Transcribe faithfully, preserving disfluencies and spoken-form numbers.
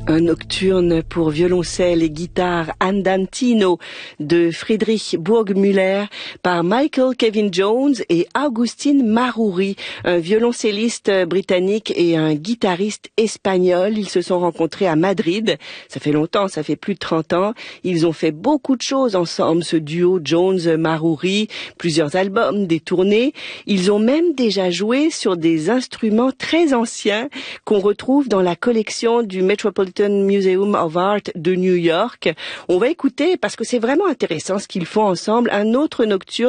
Un nocturne pour violoncelle et guitare andantino de Friedrich Burgmüller par Michael Kevin Jones et Augustin Maruri, un violoncelliste britannique et un guitariste espagnol. Ils se sont rencontrés à Madrid. Ça fait longtemps, ça fait plus de trente ans. Ils ont fait beaucoup de choses ensemble, ce duo Jones-Maruri, plusieurs albums, des tournées. Ils ont même déjà joué sur des instruments très anciens qu'on retrouve dans la collection du Metropolitan Museum of Art de New York. On va écouter, parce que c'est vraiment intéressant ce qu'ils font ensemble, un autre nocturne